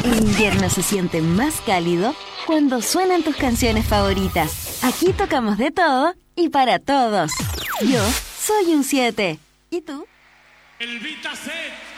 El invierno se siente más cálido cuando suenan tus canciones favoritas. Aquí tocamos de todo y para todos. Yo soy un 7. ¿Y tú? El Vitaset.